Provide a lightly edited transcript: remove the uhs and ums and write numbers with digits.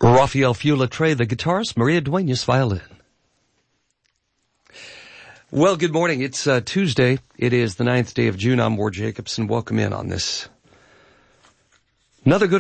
Rafael Fula-Trey, the guitarist, Maria Duenas, violin. Well, good morning. It's Tuesday. It is the 9th day of June. I'm Ward Jacobson. Welcome in on this. Another good